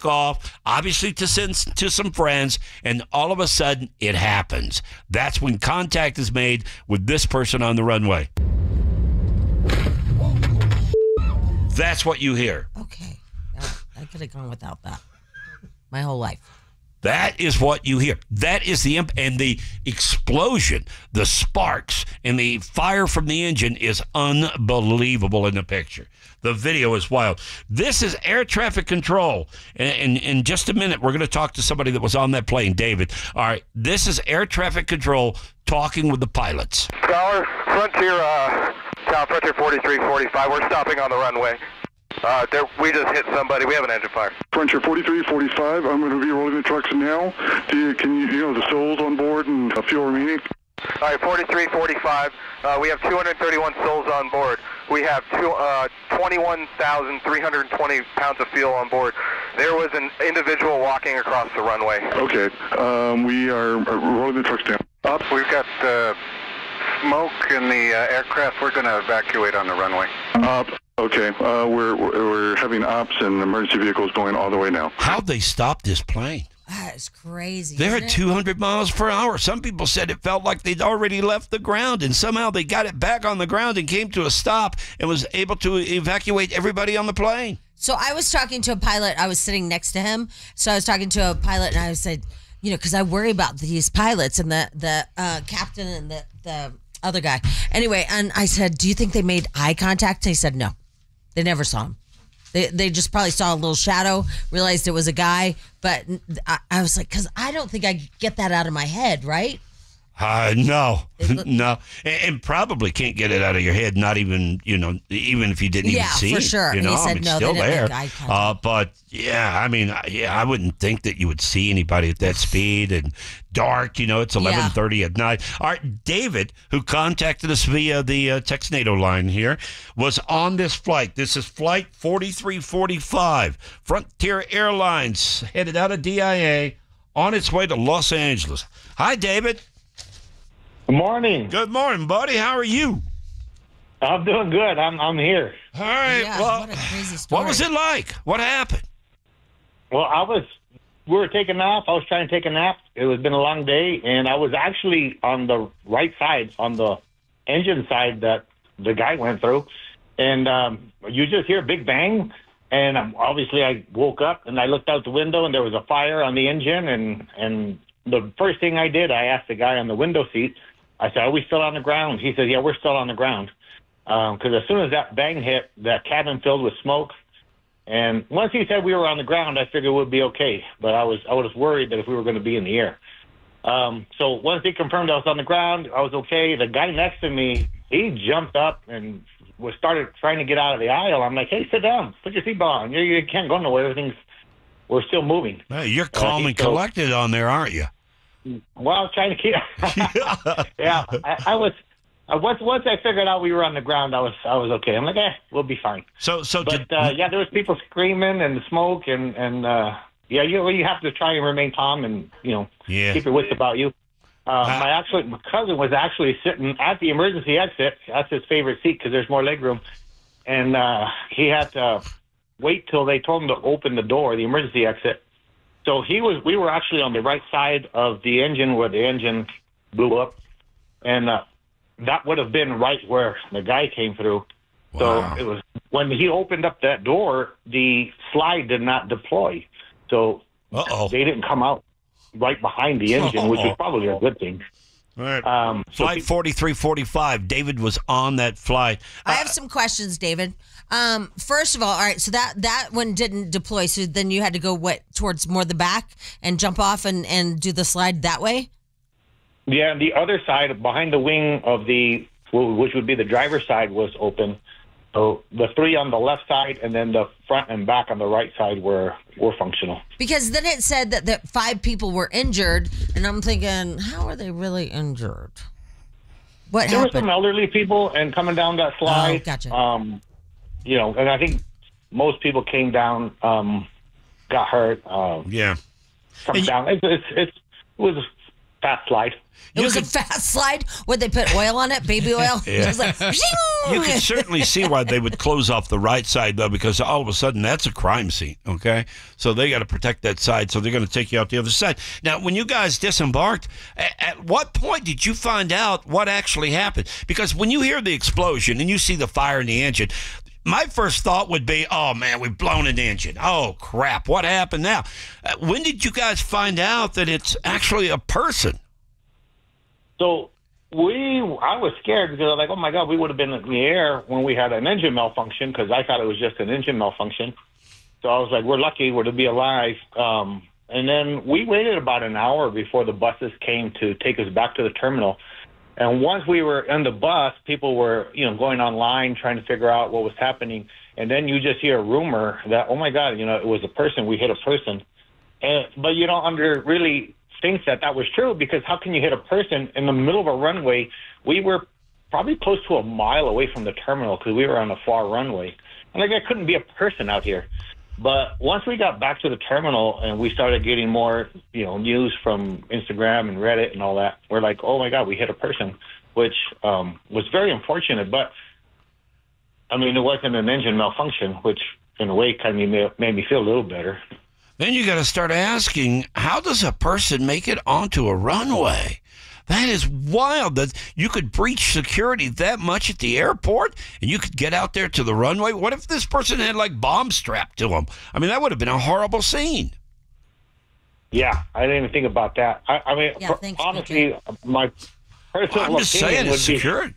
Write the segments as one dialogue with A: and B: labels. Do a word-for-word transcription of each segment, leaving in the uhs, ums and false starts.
A: took off, obviously to send to some friends, and all of a sudden it happens. That's when contact is made with this person on the runway. That's what you hear.
B: Okay. Yeah, I could have gone without that my whole life.
A: That is what you hear. That is the imp- and the explosion, the sparks, and the fire from the engine is unbelievable in the picture. The video is wild. This is air traffic control. And in just a minute, we're going to talk to somebody that was on that plane, David. All right, this is air traffic control talking with the pilots.
C: Scholar, Frontier, uh, Tower Frontier forty-three forty-five. We're stopping on the runway. Uh, there, we just hit somebody. We have an engine fire.
D: Frontier forty-three forty-five. I'm going to be rolling the trucks now. Do you, can you, you know, the souls on board and a fuel remaining?
C: All right, forty-three forty-five. Uh, we have two hundred thirty-one souls on board. We have two, uh, twenty-one thousand three hundred twenty pounds of fuel on board. There was an individual walking across the runway.
D: Okay. Um, we are rolling the trucks down.
C: Up. We've got uh, smoke in the uh, aircraft. We're going to evacuate on the runway.
D: Up. Okay. Uh, we're we're having ops and emergency vehicles going all the way now.
A: How'd they stop this plane?
B: That is crazy.
A: They're
B: isn't
A: at
B: it?
A: two hundred miles per hour. Some people said it felt like they'd already left the ground, and somehow they got it back on the ground and came to a stop and was able to evacuate everybody on the plane.
B: So I was talking to a pilot. I was sitting next to him. So I was talking to a pilot, and I said, you know, because I worry about these pilots and the the uh, captain and the the other guy. Anyway, and I said, do you think they made eye contact? And he said, no, they never saw him. They they just probably saw a little shadow, realized it was a guy. But I, I was like, because I don't think I get that out of my head, right?
A: Uh, no, no, and, and probably can't get it out of your head. Not even, you know, even if you didn't
B: Yeah,
A: even see
B: for
A: it.
B: sure.
A: You
B: And
A: know,
B: he said
A: I mean,
B: no,
A: still
B: they didn't
A: there.
B: make eye contact.
A: Uh, but yeah, I mean, yeah, I wouldn't think that you would see anybody at that speed and dark. You know, it's eleven thirty at night. All right, David, who contacted us via the uh, Texnado line here, was on this flight. This is flight forty-three forty-five. Frontier Airlines headed out of D I A on its way to Los Angeles. Hi, David.
E: Good morning.
A: Good morning, buddy. How are you?
E: I'm doing good. I'm I'm here.
A: All right.
B: Yeah,
A: well,
B: what a crazy story.
A: what was it like? What happened?
E: Well, I was. We were taking off. I was trying to take a nap. It was been a long day, and I was actually on the right side, on the engine side that the guy went through, and um, you just hear a big bang, and um, obviously I woke up and I looked out the window, and there was a fire on the engine, and and the first thing I did, I asked the guy on the window seat. I said, are we still on the ground? He said, yeah, we're still on the ground. Because um, as soon as that bang hit, that cabin filled with smoke. And once he said we were on the ground, I figured we'd be okay. But I was I was worried that if we were going to be in the air. Um, so once he confirmed I was on the ground, I was okay. The guy next to me, he jumped up and was started trying to get out of the aisle. I'm like, hey, sit down. Put your seatbelt on. You, you can't go nowhere. Everything's, we're still moving.
A: Hey, you're calm
E: uh,
A: and
E: so,
A: collected on there, aren't you?
E: Well, I was trying to keep. yeah, I, I was. Uh, once once I figured out we were on the ground, I was I was okay. I'm like, eh, we'll be fine.
A: So so
E: But
A: did,
E: uh, yeah, there was people screaming and smoke and and uh, yeah, you you have to try and remain calm and you know
A: Yeah.
E: keep your wits about you. Uh, my actually my cousin was actually sitting at the emergency exit. That's his favorite seat because there's more leg room, and uh, he had to wait till they told him to open the door, the emergency exit. So he was. We were actually on the right side of the engine where the engine blew up, and uh, that would have been right where the guy came through.
A: Wow.
E: So it was when he opened up that door, the slide did not deploy, so
A: Uh-oh.
E: they didn't come out right behind the engine, which was probably a good thing.
A: All right.
E: Um, so
A: Flight forty-three forty-five. David was on that flight.
B: I have some questions, David. Um, first of all, all right, so that, that one didn't deploy, so then you had to go, what, towards more the back and jump off and, and do the slide that way?
E: Yeah, the other side, behind the wing of the, which would be the driver's side, was open. So the three on the left side and then the front and back on the right side were, were functional.
B: Because then it said that, that five people were injured, and I'm thinking, how are they really injured? What
E: There were
B: happened?
E: some elderly people and coming down that slide.
B: Oh, gotcha.
E: Um, you know, and I think most people came down, um, got hurt. Um,
A: Yeah.
E: come
A: And you-
E: down. It's, it's, it's, it was fast slide.
B: It was a fast slide. Would they put oil on it? Baby oil?
A: Yeah.
B: Just like,
A: You can certainly see why they would close off the right side, though, because all of a sudden that's a crime scene, okay? So they got to protect that side, so they're going to take you out the other side. Now, when you guys disembarked, at, at what point did you find out what actually happened? Because when you hear the explosion and you see the fire in the engine, my first thought would be, oh, man, we've blown an engine. Oh, crap, what happened now? Uh, when did you guys find out that it's actually a person?
E: So we, I was scared because I was like, oh my God, we would have been in the air when we had an engine malfunction because I thought it was just an engine malfunction. So I was like, we're lucky we're to be alive. Um, and then we waited about an hour before the buses came to take us back to the terminal. And once we were in the bus, people were, you know, going online trying to figure out what was happening. And then you just hear a rumor that, oh my God, you know, it was a person. We hit a person. And, but you don't under really think that that was true because how can you hit a person in the middle of a runway? We were probably close to a mile away from the terminal because we were on a far runway. And like, there couldn't be a person out here. But once we got back to the terminal and we started getting more, you know, news from Instagram and Reddit and all that, we're like, oh my God, we hit a person, which um, was very unfortunate. But I mean, it wasn't an engine malfunction, which in a way kind of made me feel a little better.
A: Then you got to start asking, how does a person make it onto a runway? That is wild that you could breach security that much at the airport and you could get out there to the runway. What if this person had like bombs strapped to them? I mean, that would have been a horrible scene.
E: Yeah, I didn't even think about that. I, I mean,
B: Yeah, thanks,
E: honestly,
B: B J.
E: my personal
A: I'm just
E: opinion
A: saying
E: would
A: it's
E: be,
A: security.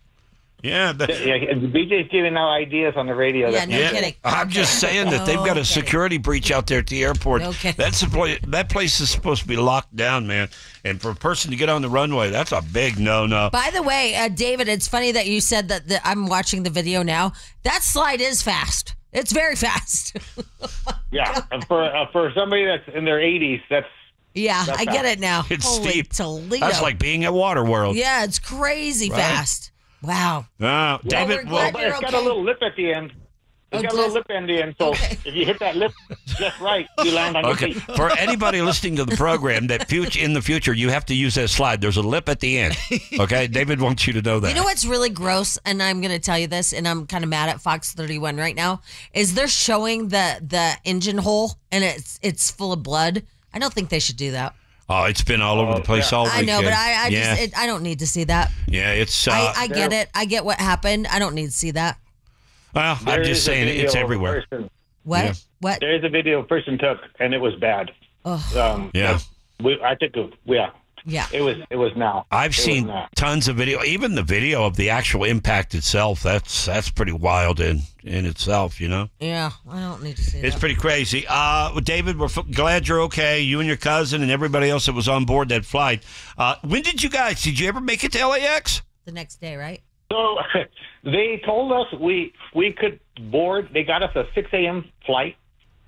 A: Yeah, the,
E: yeah, B J's giving out ideas on the radio.
B: Yeah,
E: that
B: no
A: yeah.
B: kidding.
A: I'm just saying that they've got
B: No
A: a
B: kidding.
A: security breach out there at the airport.
B: No kidding.
A: That's a pla- that place is supposed to be locked down, man. And for a person to get on the runway, that's a big no-no.
B: By the way, uh, David, it's funny that you said that the, I'm watching the video now. That slide is fast. It's very fast.
E: Yeah, and for uh, for somebody that's in their eighties, that's
B: yeah,
E: That's
B: I get it now.
A: It's
B: Holy
A: steep.
B: Toledo.
A: That's like being at Waterworld.
B: Yeah, it's crazy
A: Right?
B: fast. Wow.
A: Ah,
B: we're
A: David,
B: glad
A: well,
E: but
B: you're
E: it's got
B: okay.
E: a little lip at the end. It's
B: Oh,
E: got a little
B: just-
E: lip at the end, so
B: Okay.
E: if you hit that lip just right, you land on
A: okay,
E: your feet.
A: for anybody listening to the program, that future, in the future, you have to use that slide. There's a lip at the end. Okay, David wants you to know that.
B: You know what's really gross, and I'm going to tell you this, and I'm kind of mad at Fox thirty-one right now, is they're showing the the engine hole, and it's it's full of blood. I don't think they should do that.
A: Oh, it's been all over the place all
B: I
A: weekend.
B: know, but I, I
A: yeah.
B: just it, I don't need to see that.
A: yeah, it's. Uh,
B: I, I get it. I get what happened. I don't need to see that.
A: well,
E: There
A: I'm
E: is
A: just
E: a
A: saying
E: video
A: it's
E: of a
A: everywhere.
E: person-
B: What?
A: Yeah.
B: What?
E: There is a video a person took, and it was bad.
B: Oh,
E: Um,
A: Yeah.
E: we, I took a, yeah,
B: yeah.
E: it was it was now.
A: I've
E: It was
A: seen
E: now.
A: tons of video, even the video of the actual impact itself. That's that's pretty wild in in itself, you know.
B: Yeah, I don't need to see
A: It's
B: that.
A: pretty crazy. Uh, well, David, we're f- glad you're okay. You and your cousin and everybody else that was on board that flight. Uh, when did you guys? Did you ever make it to L A X?
B: The next day, right?
E: So they told us we we could board. They got us a six a.m. flight,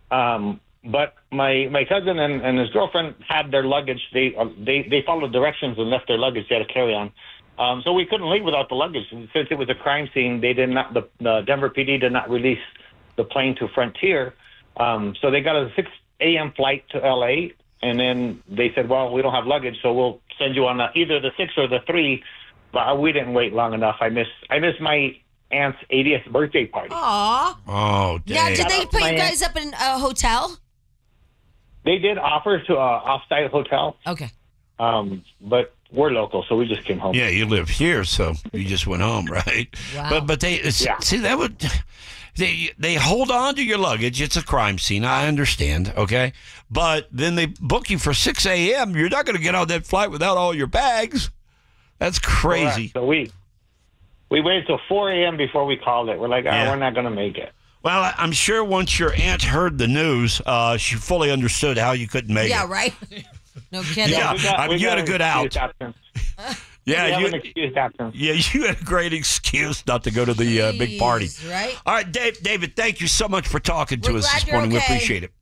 E: um, but my my cousin and, and his girlfriend had their luggage. They uh, they they followed directions and left their luggage. They had a carry on, um, so we couldn't leave without the luggage. And since it was a crime scene, they did not. The, the Denver P D did not release the plane to Frontier, um, so they got us a six a.m. flight to L A. And then they said, "Well, we don't have luggage, so we'll send you on a, either the six or the three." But we didn't wait long enough. I missed I missed my aunt's eightieth birthday party.
B: Aw.
A: Oh,
B: Now,
A: dang.
B: did they put you
E: My-
B: guys up in a hotel?
E: They did offer to a off-site hotel,
B: Okay.
E: um, but we're local, so we just came home.
A: Yeah, you live here, so you just went home, right?
B: Wow.
A: But but they it's-
E: Yeah.
A: see that would they they hold on to your luggage. It's a crime scene. I understand, okay? But then they book you for six a.m. You're not going to get on that flight without all your bags. That's crazy.
E: Correct. So we we waited till four a.m. before we called it. We're like, oh,
A: Yeah.
E: we're not going to make it.
A: Well, I- I'm sure once your aunt heard the news, uh, she fully understood how you couldn't make
B: Yeah,
A: it.
B: right? No kidding.
A: Yeah.
E: We got,
A: I mean,
E: we
A: you had
E: got
A: a good
E: an excused
A: out.
E: absence.
A: Yeah,
E: we have
A: you,
E: an excused absence.
A: yeah, you had a great excuse not to go to the uh, big party.
B: Jeez, right?
A: All right, Dave, David, thank you so much for talking to
B: We're
A: us
B: glad
A: this
B: you're
A: morning. We
B: okay.
A: appreciate it.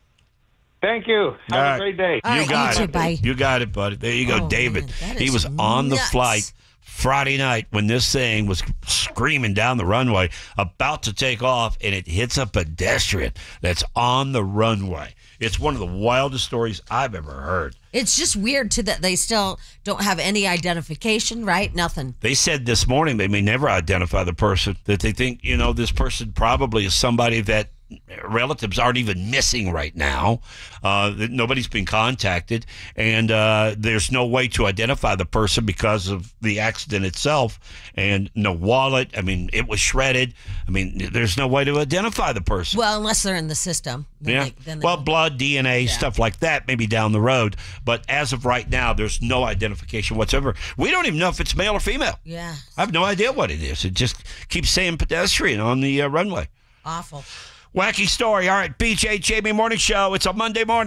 E: Thank you. Have
A: All right.
E: a great day.
B: All
A: You
B: right,
A: got
B: you
A: it.
B: too, bye.
A: You got it, buddy. There you go,
B: Oh,
A: David.
B: man, that
A: He
B: is
A: was on the
B: nuts.
A: flight Friday night when this thing was screaming down the runway, about to take off, and it hits a pedestrian that's on the runway. It's one of the wildest stories I've ever heard.
B: It's just weird, too, that they still don't have any identification, right? Nothing.
A: They said this morning they may never identify the person, that they think, you know, this person probably is somebody that relatives aren't even missing right now. Uh, that nobody's been contacted, and uh, there's no way to identify the person because of the accident itself, and no wallet. I mean, it was shredded. I mean, there's no way to identify the person.
B: Well, unless they're in the system. Then
A: yeah.
B: They, then they
A: well,
B: will.
A: blood, D N A, yeah. stuff like that, maybe down the road. But as of right now, there's no identification whatsoever. We don't even know if it's male or female.
B: Yeah.
A: I have no idea what it is. It just keeps saying pedestrian on the uh, runway.
B: Awful.
A: Wacky story. All right, B J Jamie Morning Show. It's a Monday morning.